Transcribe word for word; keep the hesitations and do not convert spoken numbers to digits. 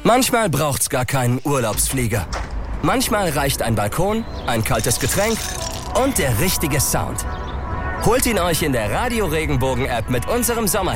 Manchmal braucht's gar keinen Urlaubsflieger. Manchmal reicht ein Balkon, ein kaltes Getränk und der richtige Sound. Holt ihn euch in der Radio Regenbogen App mit unserem Sommer